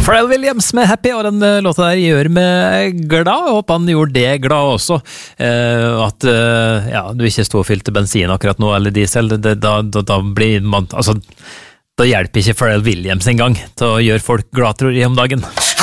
Pharrell Williams med Happy, og den låta der gjør meg glad. Jeg håper han gjorde det glad også. At du ikke står og fylte bensin akkurat nå, eller diesel, da blir man, altså, da hjelper ikke Pharrell Williams en gang til å gjøre folk glad, tror jeg, om dagen.